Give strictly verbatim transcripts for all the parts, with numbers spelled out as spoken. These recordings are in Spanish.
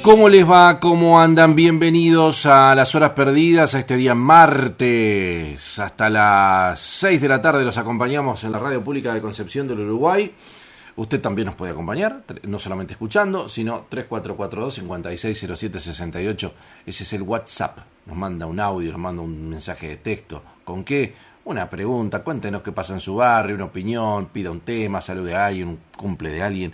¿Cómo les va? ¿Cómo andan? Bienvenidos a Las Horas Perdidas, a este día martes. Hasta las seis de la tarde los acompañamos en la Radio Pública de Concepción del Uruguay. Usted también nos puede acompañar, no solamente escuchando, sino tres cuatro cuatro dos, cinco seis cero siete seis ocho. Ese es el WhatsApp. Nos manda un audio, nos manda un mensaje de texto. ¿Con qué? Una pregunta, cuéntenos qué pasa en su barrio, una opinión, pida un tema, salude a alguien, un cumple de alguien,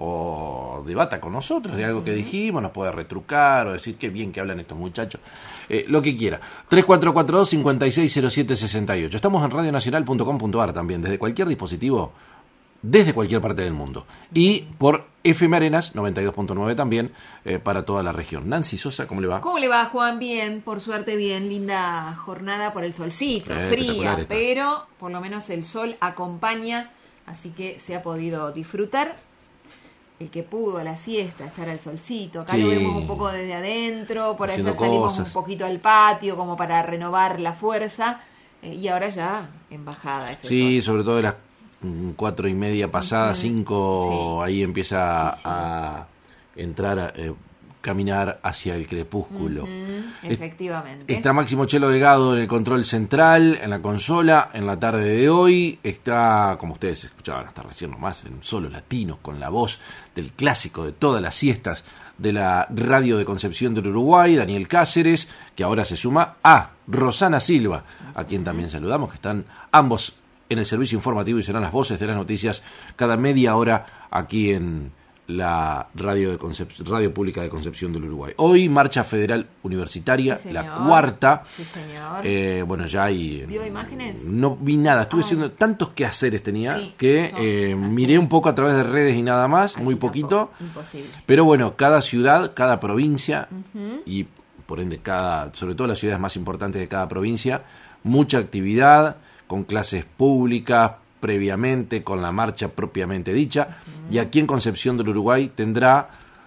o debata con nosotros de algo que dijimos, nos puede retrucar o decir qué bien que hablan estos muchachos, eh, lo que quiera. tres cuatro cuatro dos, cinco seis cero siete seis ocho. Estamos en radio nacional punto com punto a r también, desde cualquier dispositivo, desde cualquier parte del mundo. Y por F M Arenas noventa y dos punto nueve también, eh, para toda la región. Nancy Sosa, ¿cómo le va? ¿Cómo le va, Juan? Bien, por suerte bien. Linda jornada por el solcito, eh, fría, pero por lo menos el sol acompaña, así que se ha podido disfrutar. El que pudo a la siesta, estar al solcito. Acá sí, lo vemos un poco desde adentro, por allá salimos cosas. Un poquito al patio como para renovar la fuerza, eh, y ahora ya en bajada ese Sí, sol. Sobre todo de las cuatro y media pasada, cinco, sí. Ahí empieza sí, sí. a entrar, a eh, caminar hacia el crepúsculo. Uh-huh, efectivamente. Está Máximo Chelo Delgado en el control central, en la consola, en la tarde de hoy. Está, como ustedes escuchaban hasta recién nomás, en Solo Latinos, con la voz del clásico de todas las siestas de la radio de Concepción del Uruguay, Daniel Cáceres, que ahora se suma a Rosana Silva, a quien también saludamos, que están ambos en el servicio informativo y serán las voces de las noticias cada media hora aquí en la radio de Concep- Radio Pública de Concepción del Uruguay. Hoy marcha federal universitaria, sí, la cuarta. Sí, señor. Eh, bueno, ya hay... ¿Vio imágenes? No vi nada, estuve haciendo ah. tantos quehaceres tenía sí, que eh, miré un poco a través de redes y nada más, aquí muy poquito. Imposible. Pero bueno, cada ciudad, cada provincia uh-huh. y por ende cada, sobre todo las ciudades más importantes de cada provincia, mucha actividad con clases públicas previamente, con la marcha propiamente dicha, uh-huh. y aquí en Concepción del Uruguay tendrá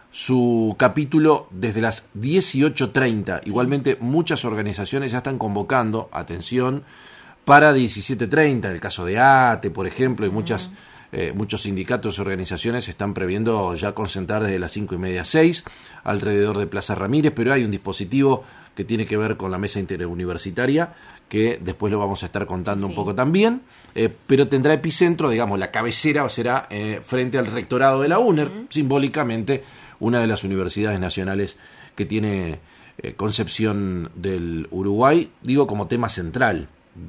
su capítulo desde las dieciocho treinta. Sí. Igualmente muchas organizaciones ya están convocando, atención, para diecisiete treinta, el caso de A T E, por ejemplo, y uh-huh. muchas eh, muchos sindicatos y organizaciones están previendo ya concentrar desde las cinco y media a seis alrededor de Plaza Ramírez, pero hay un dispositivo que tiene que ver con la mesa interuniversitaria, que después lo vamos a estar contando sí. un poco también, eh, pero tendrá epicentro, digamos, la cabecera será eh, frente al rectorado de la UNER, uh-huh. simbólicamente una de las universidades nacionales que tiene eh, Concepción del Uruguay, digo, como tema central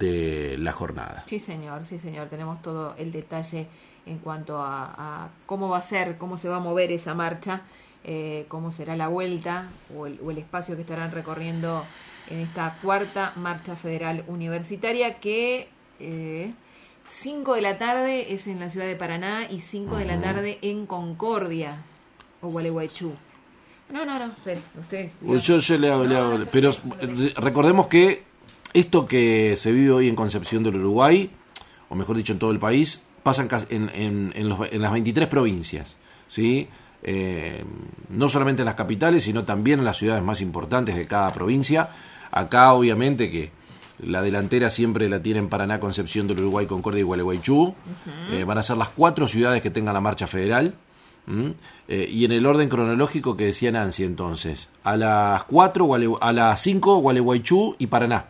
de la jornada. Sí, señor, sí, señor, tenemos todo el detalle en cuanto a, a cómo va a ser, cómo se va a mover esa marcha, eh, cómo será la vuelta o el, o el espacio que estarán recorriendo en esta cuarta marcha federal universitaria que eh, cinco de la tarde es en la ciudad de Paraná y cinco uh-huh. de la tarde en Concordia o Gualeguaychú. No, no, no, espere, usted... Yo, yo le hago, le hago, pero recordemos que esto que se vive hoy en Concepción del Uruguay, o mejor dicho en todo el país, pasa en, en, en, los, en las veintitrés provincias, ¿sí? Eh, no solamente en las capitales, sino también en las ciudades más importantes de cada provincia. Acá obviamente que la delantera siempre la tienen Paraná, Concepción del Uruguay, Concordia y Gualeguaychú. Uh-huh. Eh, van a ser las cuatro ciudades que tengan la marcha federal. ¿Mm? Eh, y en el orden cronológico que decía Nancy entonces, a las cuatro, Guale- a las cinco Gualeguaychú y Paraná.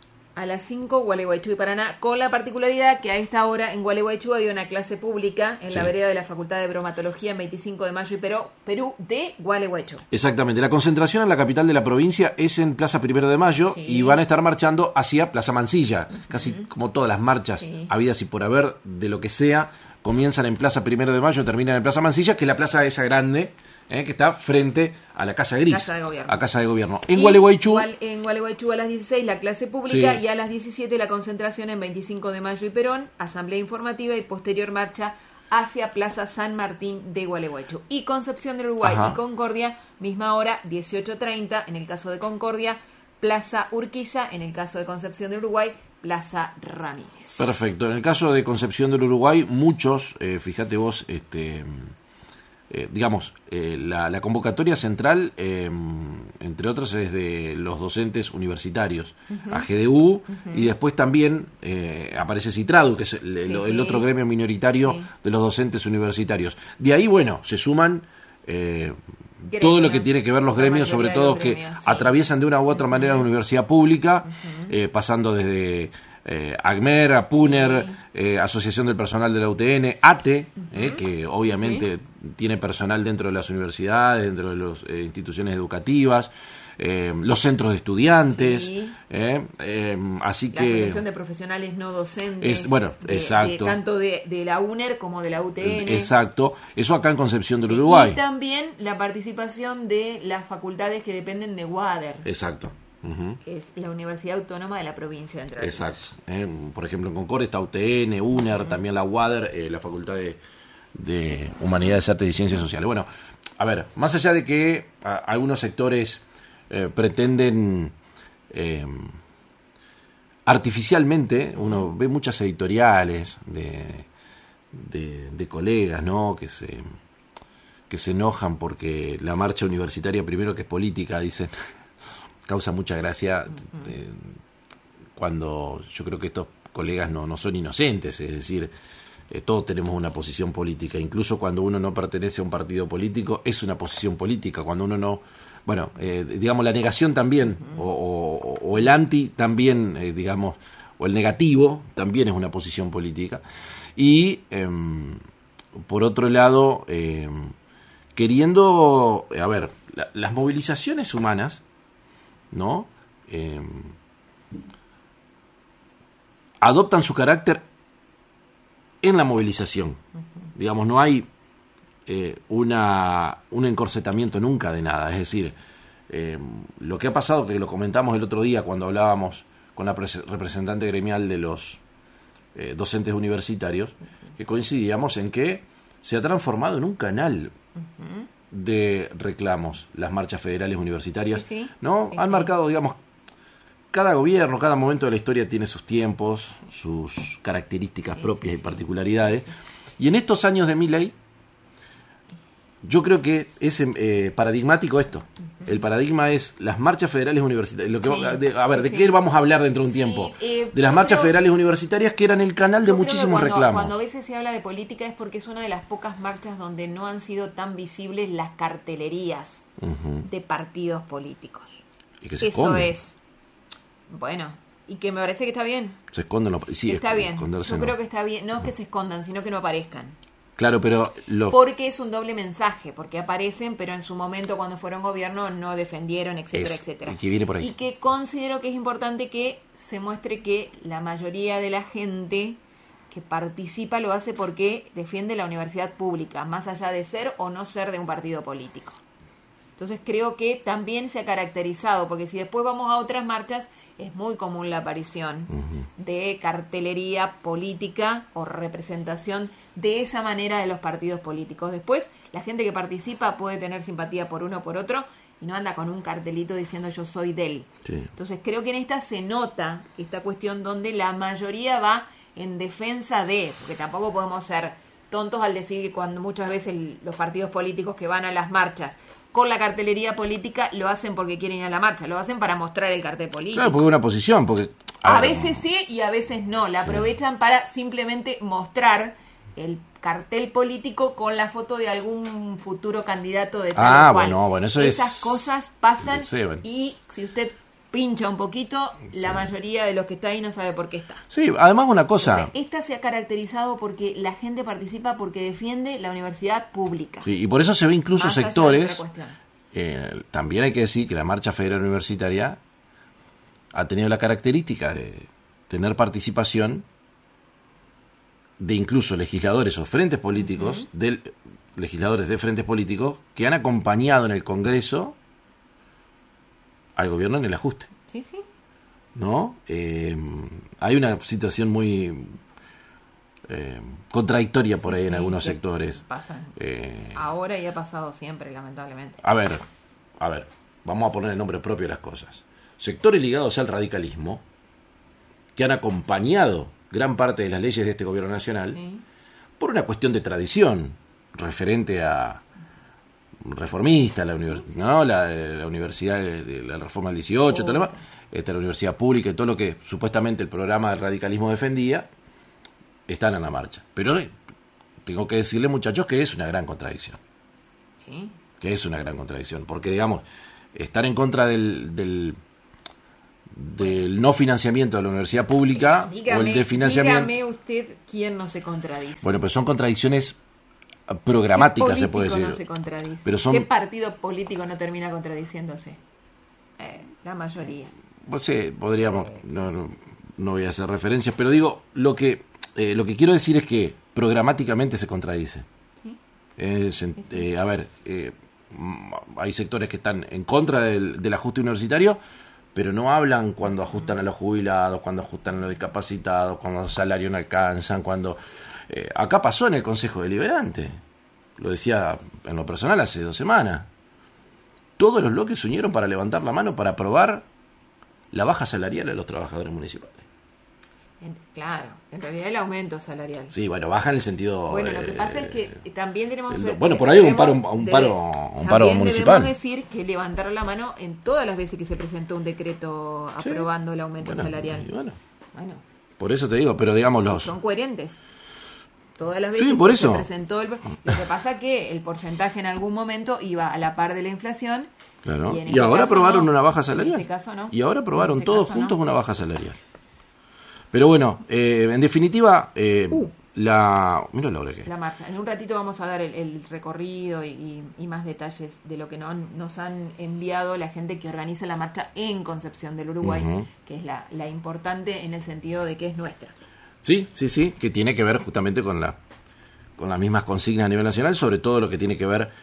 A las cinco, Gualeguaychú y Paraná, con la particularidad que a esta hora en Gualeguaychú había una clase pública en sí. la vereda de la Facultad de Bromatología en veinticinco de mayo y Perú, Perú de Gualeguaychú. Exactamente, la concentración en la capital de la provincia es en Plaza Primero de Mayo sí. y van a estar marchando hacia Plaza Mansilla, uh-huh. casi como todas las marchas sí. habidas y por haber de lo que sea, comienzan en Plaza Primero de Mayo, terminan en Plaza Mansilla, que es la plaza esa grande, Eh, que está frente a la Casa Gris, Casa de Gobierno. a Casa de Gobierno. En Gualeguaychú, en Gualeguaychú a las dieciséis la clase pública sí. y a las diecisiete la concentración en veinticinco de mayo y Perón, asamblea informativa y posterior marcha hacia Plaza San Martín de Gualeguaychú. Y Concepción del Uruguay Ajá. y Concordia, misma hora, dieciocho treinta, en el caso de Concordia, Plaza Urquiza, en el caso de Concepción del Uruguay, Plaza Ramírez. Perfecto. En el caso de Concepción del Uruguay, muchos, eh, fíjate vos, este... Eh, digamos, eh, la, la convocatoria central, eh, entre otros, es de los docentes universitarios, uh-huh. A G D U, uh-huh. y después también eh, aparece Citradu, que es el, el, sí, el otro sí. gremio minoritario sí. de los docentes universitarios. De ahí, bueno, se suman eh, gremios, todo lo que tiene que ver los la gremios, sobre mayoría de todo los que gremios, sí. atraviesan de una u otra manera la universidad pública, Ujú. eh, pasando desde eh, ACMER, APUNER, Sí. eh, Asociación del Personal de la U T N, ATE, eh, Ujú. que obviamente tiene personal dentro de las universidades, dentro de las eh, instituciones educativas, eh, los centros de estudiantes, Sí. eh, eh, así La que... Asociación de Profesionales No Docentes, Es- bueno, de- exacto. de- tanto de, de la UNER como de la U T N. Exacto, eso acá en Concepción del Sí, Uruguay. y también la participación de las facultades que dependen de UADER, Exacto. Ujú. que es la Universidad Autónoma de la Provincia de Entre Ríos. Exacto. Eh, por ejemplo, en Concord está U T N, UNER, uh-huh. también la UADER, eh, la Facultad de, de Humanidades, Artes y Ciencias Sociales. Bueno, a ver, más allá de que a, algunos sectores eh, pretenden eh, artificialmente, uno ve muchas editoriales de, de, de colegas, ¿no?, que se que se enojan porque la marcha universitaria, primero que es política, dicen, causa mucha gracia uh-huh. eh, cuando yo creo que estos colegas no, no son inocentes, es decir, eh, todos tenemos una posición política, incluso cuando uno no pertenece a un partido político, es una posición política, cuando uno no, bueno, eh, digamos la negación también, uh-huh. o, o, o el anti también, eh, digamos, o el negativo también es una posición política, y eh, por otro lado, eh, queriendo, a ver, la, las movilizaciones humanas, ¿no? Eh, adoptan su carácter en la movilización. Uh-huh. Digamos, no hay eh, una un encorsetamiento nunca de nada. Es decir, eh, lo que ha pasado, que lo comentamos el otro día cuando hablábamos con la pres- representante gremial de los eh, docentes universitarios, uh-huh. que coincidíamos en que se ha transformado en un canal uh-huh. de reclamos las marchas federales universitarias, sí, sí. ¿no? Sí, Han sí. marcado, digamos, cada gobierno, cada momento de la historia tiene sus tiempos, sus características sí, propias sí, y sí. particularidades. Y en estos años de Milei, yo creo que es eh, paradigmático esto. Uh-huh. El paradigma es las marchas federales universitarias. Lo que, sí, de, a ver, sí, ¿de sí. qué vamos a hablar dentro de un sí, tiempo? Eh, de las marchas creo, federales universitarias, que eran el canal de muchísimos cuando, reclamos. Cuando a veces se habla de política es porque es una de las pocas marchas donde no han sido tan visibles las cartelerías uh-huh. de partidos políticos. Y que se Eso esconden. es. Bueno, y que me parece que está bien. Se esconden los... Sí, está es, bien. Yo no. creo que está bien. No es que se escondan, sino que no aparezcan. Claro, pero... Lo... Porque es un doble mensaje, porque aparecen, pero en su momento cuando fueron gobierno no defendieron, etcétera, es, etcétera. Y que viene por ahí. Y que considero que es importante que se muestre que la mayoría de la gente que participa lo hace porque defiende la universidad pública, más allá de ser o no ser de un partido político. Entonces creo que también se ha caracterizado, porque si después vamos a otras marchas, es muy común la aparición uh-huh. de cartelería política o representación de esa manera de los partidos políticos. Después, la gente que participa puede tener simpatía por uno o por otro y no anda con un cartelito diciendo yo soy de él. Sí. Entonces creo que en esta se nota esta cuestión donde la mayoría va en defensa de, porque tampoco podemos ser tontos al decir que cuando muchas veces el, los partidos políticos que van a las marchas con la cartelería política lo hacen porque quieren ir a la marcha, lo hacen para mostrar el cartel político. Claro, porque es una posición, porque... A, a veces sí y a veces no, la sí. aprovechan para simplemente mostrar el cartel político con la foto de algún futuro candidato de tal ah, o cual. Bueno, bueno, eso Esas es... cosas pasan sí, bueno. Y si usted pincha un poquito, sí. la mayoría de los que está ahí no sabe por qué está. Sí, además una cosa... Entonces, esta se ha caracterizado porque la gente participa porque defiende la universidad pública. Sí, y por eso se ve incluso Más sectores... Eh, también hay que decir que la Marcha Federal Universitaria ha tenido la característica de tener participación de incluso legisladores o frentes políticos, uh-huh. de, legisladores de frentes políticos que han acompañado en el Congreso al gobierno en el ajuste. Sí, sí. ¿No? Eh, hay una situación muy eh, contradictoria por ahí sí, en algunos sectores. Pasan. Eh, Ahora y ha pasado siempre, lamentablemente. A ver, a ver, vamos a poner el nombre propio de las cosas. Sectores ligados al radicalismo que han acompañado gran parte de las leyes de este gobierno nacional sí. por una cuestión de tradición referente a reformista, la, univers- ¿no? la, la universidad de, de la reforma del dieciocho, todo lo demás, esta, la universidad pública y todo lo que supuestamente el programa del radicalismo defendía, están en la marcha. Pero tengo que decirle, muchachos, que es una gran contradicción. Sí. que es una gran contradicción, porque digamos, estar en contra del, del, del no financiamiento de la universidad pública dígame, o el de financiamiento... Dígame usted quién no se contradice. Bueno, pues son contradicciones programáticas, se puede decir. No se contradice? Pero son... ¿Qué partido político no termina contradiciéndose? Eh, la mayoría. Pues sí, podríamos... No, no, no voy a hacer referencias, pero digo, lo que, eh, lo que quiero decir es que programáticamente se contradice. ¿Sí? Eh, se, eh, a ver, eh, hay sectores que están en contra del, del ajuste universitario, pero no hablan cuando ajustan a los jubilados, cuando ajustan a los discapacitados, cuando los salarios no alcanzan, cuando... Eh, acá pasó en el Consejo Deliberante, lo decía en lo personal hace dos semanas. Todos los bloques se unieron para levantar la mano para aprobar la baja salarial de los trabajadores municipales. En, claro, en realidad el aumento salarial. Sí, bueno, baja en el sentido... Bueno, lo que eh, pasa es que también tenemos... El, bueno, por ahí un paro, un paro, un paro también municipal. Debemos decir que levantaron la mano en todas las veces que se presentó un decreto sí. aprobando el aumento bueno, salarial. Bueno, bueno, por eso te digo, pero digamos los... Son coherentes. Todas las veces sí, por que eso. se presentó el... Lo que pasa es que el porcentaje en algún momento iba a la par de la inflación. Claro. Y, y este ahora aprobaron no. una baja salarial. En este caso no. Y ahora aprobaron este todos juntos no. una baja salarial. Pero bueno, eh, en definitiva, eh, uh, la... Mira la hora que La marcha. En un ratito vamos a dar el, el recorrido y, y, y más detalles de lo que no han, nos han enviado la gente que organiza la marcha en Concepción del Uruguay, uh-huh. que es la, la importante en el sentido de que es nuestra. Sí, sí, sí, que tiene que ver justamente con la con las mismas consignas a nivel nacional, sobre todo lo que tiene que ver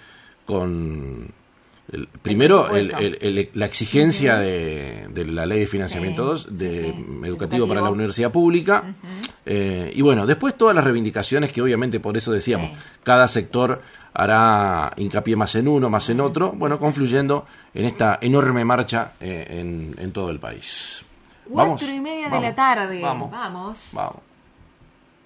con el, primero el, el, el, la exigencia uh-huh. de, de la ley de financiamiento sí, de, sí, sí. educativo, educativo para la universidad pública uh-huh. eh, y bueno, después todas las reivindicaciones que obviamente por eso decíamos, sí. cada sector hará hincapié más en uno, más en otro, bueno, confluyendo en esta enorme marcha eh, en, en todo el país. Cuatro vamos, y media vamos, de la tarde. Vamos. Vamos. Vamos.